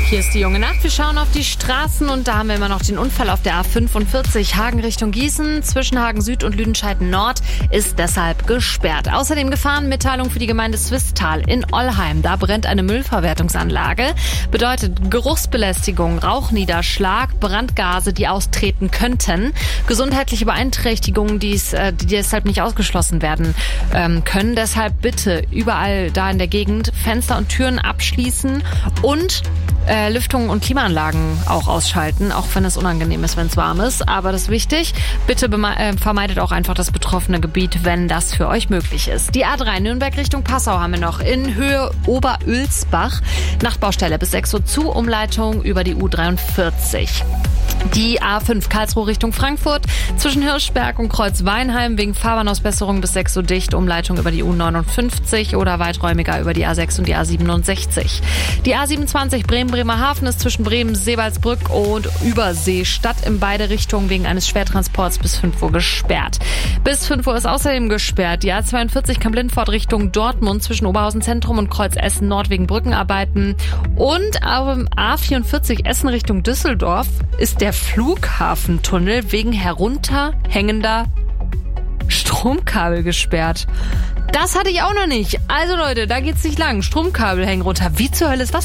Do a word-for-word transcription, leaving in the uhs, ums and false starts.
Hier ist die junge Nacht. Wir schauen auf die Straßen und da haben wir immer noch den Unfall auf der A fünfundvierzig Hagen Richtung Gießen. Zwischen Hagen Süd und Lüdenscheid Nord ist deshalb gesperrt. Außerdem Gefahrenmitteilung für die Gemeinde Swisttal in Ollheim. Da brennt eine Müllverwertungssanlage. Bedeutet Geruchsbelästigung, Rauchniederschlag, Brandgase, die austreten könnten. Gesundheitliche Beeinträchtigungen, die, die deshalb nicht ausgeschlossen werden ähm, können. Deshalb bitte überall da in der Gegend Fenster und Türen abschließen und Äh, Lüftung und Klimaanlagen auch ausschalten, auch wenn es unangenehm ist, wenn es warm ist. Aber das ist wichtig. Bitte beme- äh, vermeidet auch einfach das betroffene Gebiet, wenn das für euch möglich ist. Die A drei Nürnberg Richtung Passau haben wir noch in Höhe Oberülsbach. Nachtbaustelle bis sechs Uhr zu, Umleitung über die U dreiundvierzig. Die A fünf Karlsruhe Richtung Frankfurt zwischen Hirschberg und Kreuzweinheim wegen Fahrbahnausbesserung bis sechs Uhr dicht, Umleitung über die U neunundfünfzig oder weiträumiger über die A sechs und die A siebenundsechzig. Die A siebenundzwanzig Bremen-Bremerhaven ist zwischen Bremen-Seebaldsbrück und Überseestadt in beide Richtungen wegen eines Schwertransports bis fünf Uhr gesperrt. Bis fünf Uhr ist außerdem gesperrt die A zweiundvierzig Kamp-Lindfort Richtung Dortmund zwischen Oberhausen Zentrum und Kreuz Essen Nord wegen Brückenarbeiten. Und am A vierundvierzig Essen Richtung Düsseldorf ist der Flughafentunnel wegen herunterhängender Stromkabel gesperrt. Das hatte ich auch noch nicht. Also Leute, da geht's nicht lang. Stromkabel hängen runter. Wie zur Hölle ist das